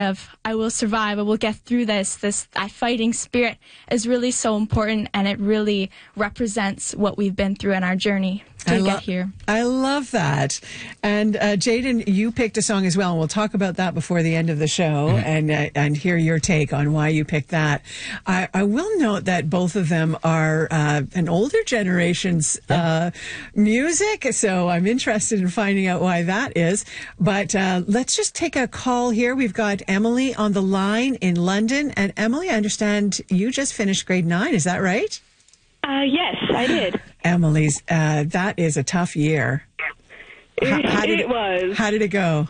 of I will survive, I will get through this fighting spirit is really so important, and it really represents what we've been through in our journey to get here. I love that. And Jaden, you picked a song as well, and we'll talk about that before the end of the show and hear your take on why you picked that. I will note that both of them are an older generation's music, so I'm interested in finding out why that is. But let's just take a call here. We've got Emily on the line in London. And Emily, I understand you just finished grade 9. Is that right? Yes, I did. Emily's, that is a tough year. It was. How did it go?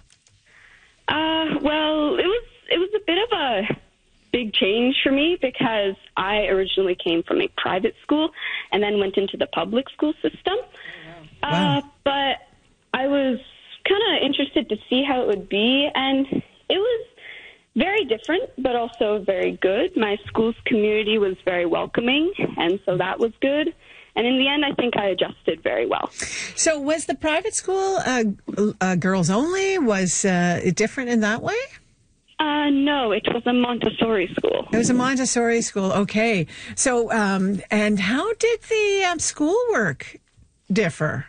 Well, it was a bit of a big change for me because I originally came from a private school and then went into the public school system. Wow. But I was kind of interested to see how it would be, and it was very different, but also very good. My school's community was very welcoming, and so that was good. And in the end, I think I adjusted very well. So was the private school girls only? Was it different in that way? No, it was a Montessori school. It was a Montessori school. Okay. So, and how did the schoolwork differ?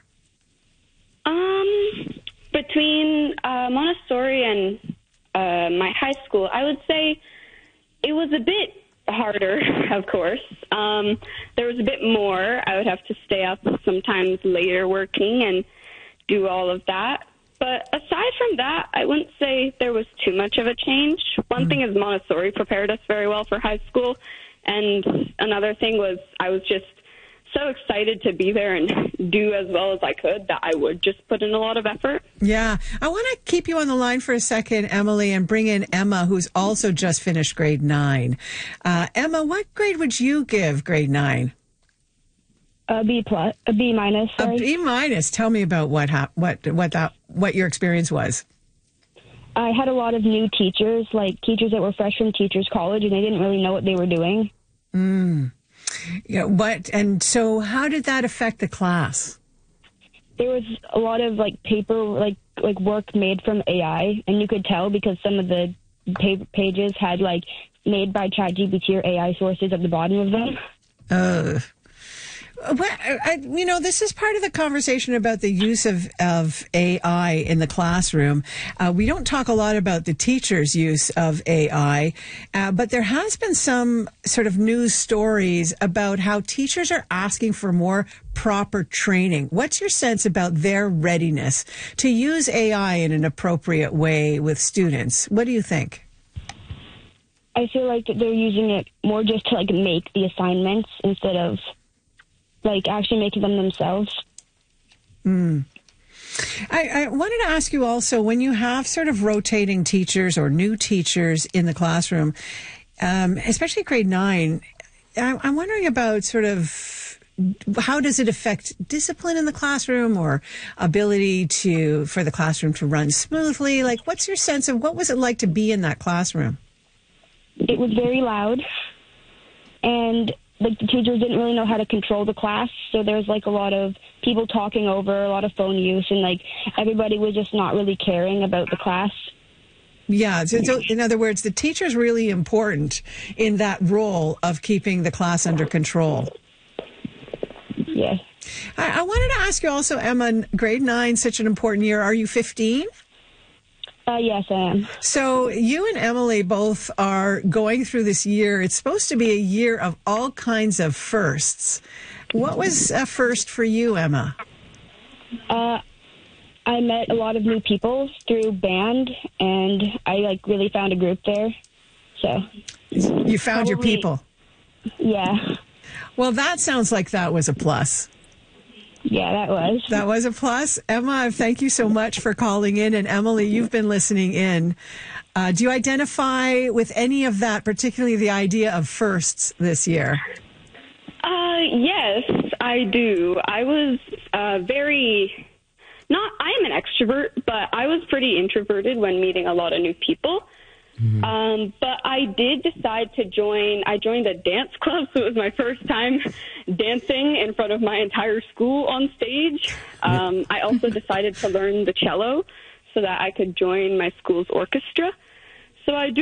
Between Montessori and my high school, I would say it was a bit harder, of course. There was a bit more. I would have to stay up sometimes later working and do all of that. But aside from that, I wouldn't say there was too much of a change. One thing is Montessori prepared us very well for high school. And another thing was I was just so excited to be there and do as well as I could that I would just put in a lot of effort. Yeah. I want to keep you on the line for a second, Emily, and bring in Emma, who's also just finished grade 9. Emma, what grade would you give grade 9? A B minus. Sorry. A B minus. Tell me about what your experience was. I had a lot of new teachers, like teachers that were fresh from teachers college, and they didn't really know what they were doing. Yeah. And so how did that affect the class? There was a lot of paper, like work made from AI, and you could tell because some of the pages had made by ChatGPT or AI sources at the bottom of them. This is part of the conversation about the use of AI in the classroom. We don't talk a lot about the teachers' use of AI, but there has been some sort of news stories about how teachers are asking for more proper training. What's your sense about their readiness to use AI in an appropriate way with students? What do you think? I feel like that they're using it more just to make the assignments instead of actually making them themselves. I wanted to ask you also, when you have sort of rotating teachers or new teachers in the classroom, especially grade 9, I'm wondering about sort of how does it affect discipline in the classroom or ability for the classroom to run smoothly? What's your sense of what was it like to be in that classroom? It was very loud, and the teachers didn't really know how to control the class, so there's a lot of people talking over, a lot of phone use, and everybody was just not really caring about the class. Yeah, so in other words, the teacher's really important in that role of keeping the class under control. Yes. I wanted to ask you also, Emma, grade 9, such an important year. Are you 15? Yes, I am. So you and Emily both are going through this year. It's supposed to be a year of all kinds of firsts. What was a first for you, Emma? I met a lot of new people through band, and I really found a group there. So you found your people. Yeah. Well, that sounds like that was a plus. Yeah, that was. That was a plus. Emma, thank you so much for calling in. And Emily, you've been listening in. Do you identify with any of that, particularly the idea of firsts this year? Yes, I do. I was I am an extrovert, but I was pretty introverted when meeting a lot of new people. Mm-hmm. But I did decide to join. I joined a dance club, so it was my first time dancing in front of my entire school on stage. I also decided to learn the cello so that I could join my school's orchestra. So I do